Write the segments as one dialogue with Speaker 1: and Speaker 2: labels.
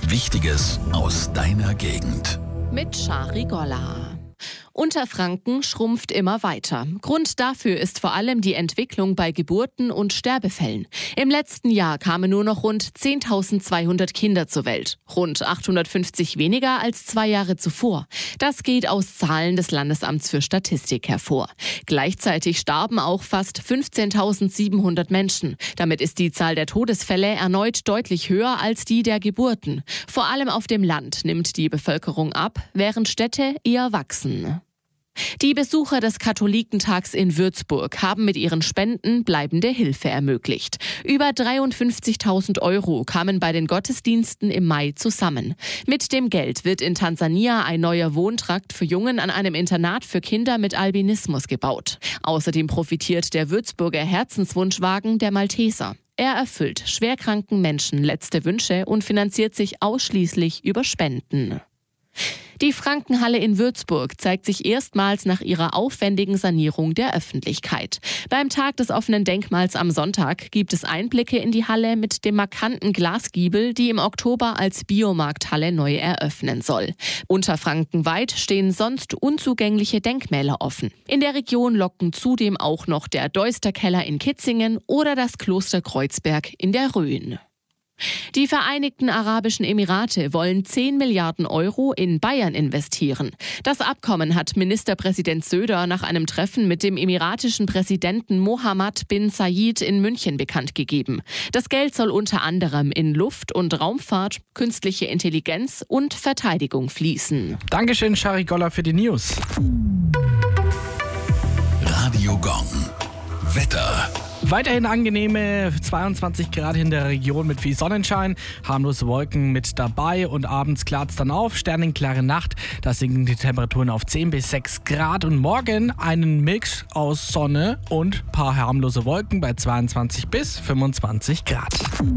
Speaker 1: Wichtiges aus deiner Gegend.
Speaker 2: Mit Shari Golla. Unterfranken schrumpft immer weiter. Grund dafür ist vor allem die Entwicklung bei Geburten und Sterbefällen. Im letzten Jahr kamen nur noch rund 10.200 Kinder zur Welt. Rund 850 weniger als 2 Jahre zuvor. Das geht aus Zahlen des Landesamts für Statistik hervor. Gleichzeitig starben auch fast 15.700 Menschen. Damit ist die Zahl der Todesfälle erneut deutlich höher als die der Geburten. Vor allem auf dem Land nimmt die Bevölkerung ab, während Städte eher wachsen. Die Besucher des Katholikentags in Würzburg haben mit ihren Spenden bleibende Hilfe ermöglicht. Über 53.000 € kamen bei den Gottesdiensten im Mai zusammen. Mit dem Geld wird in Tansania ein neuer Wohntrakt für Jungen an einem Internat für Kinder mit Albinismus gebaut. Außerdem profitiert der Würzburger Herzenswunschwagen der Malteser. Er erfüllt schwerkranken Menschen letzte Wünsche und finanziert sich ausschließlich über Spenden. Die Frankenhalle in Würzburg zeigt sich erstmals nach ihrer aufwendigen Sanierung der Öffentlichkeit. Beim Tag des offenen Denkmals am Sonntag gibt es Einblicke in die Halle mit dem markanten Glasgiebel, die im Oktober als Biomarkthalle neu eröffnen soll. Unterfrankenweit stehen sonst unzugängliche Denkmäler offen. In der Region locken zudem auch noch der Deusterkeller in Kitzingen oder das Kloster Kreuzberg in der Rhön. Die Vereinigten Arabischen Emirate wollen 10 Milliarden € in Bayern investieren. Das Abkommen hat Ministerpräsident Söder nach einem Treffen mit dem emiratischen Präsidenten Mohammed bin Zayed in München bekannt gegeben. Das Geld soll unter anderem in Luft- und Raumfahrt, künstliche Intelligenz und Verteidigung fließen.
Speaker 3: Dankeschön, Shari Golla, für die News.
Speaker 1: Radio Gong. Wetter.
Speaker 3: Weiterhin angenehme 22 Grad in der Region mit viel Sonnenschein, harmlose Wolken mit dabei und abends klart es dann auf, sternenklare Nacht, da sinken die Temperaturen auf 10 bis 6 Grad und morgen einen Mix aus Sonne und ein paar harmlose Wolken bei 22 bis 25 Grad.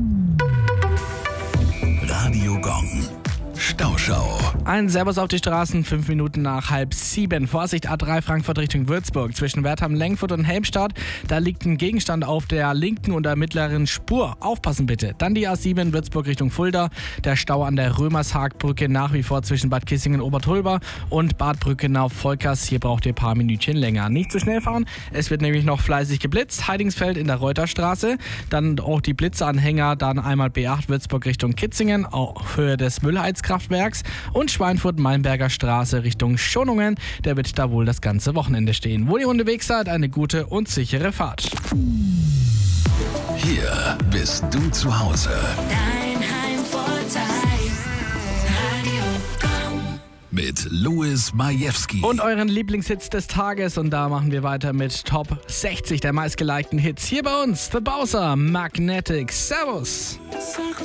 Speaker 1: Radio Gong. Stauschau.
Speaker 3: Ein Servus auf die Straßen, 5 Minuten nach 6:30. Vorsicht, A3 Frankfurt Richtung Würzburg. Zwischen Wertheim, Lengfurt und Helmstadt. Da liegt ein Gegenstand auf der linken und der mittleren Spur. Aufpassen bitte. Dann die A7 Würzburg Richtung Fulda. Der Stau an der Römershaagbrücke nach wie vor zwischen Bad Kissingen und Obertulba und Bad Brückenau-Volkers. Hier braucht ihr ein paar Minütchen länger. Nicht zu schnell fahren. Es wird nämlich noch fleißig geblitzt. Heidingsfeld in der Reuterstraße. Dann auch die Blitzanhänger. Dann einmal B8 Würzburg Richtung Kitzingen. Auf Höhe des Müllheizkraftwerks. Und Schweinfurt-Malmberger Straße Richtung Schonungen. Der wird da wohl das ganze Wochenende stehen. Wo ihr unterwegs seid, eine gute und sichere Fahrt.
Speaker 1: Hier bist du zu Hause.
Speaker 4: Dein Heimvorteil. Radio Gong.
Speaker 1: Mit Louis Majewski.
Speaker 3: Und euren Lieblingshits des Tages. Und da machen wir weiter mit Top 60 der meistgelikten Hits. Hier bei uns, The Bowser, Magnetic. Servus.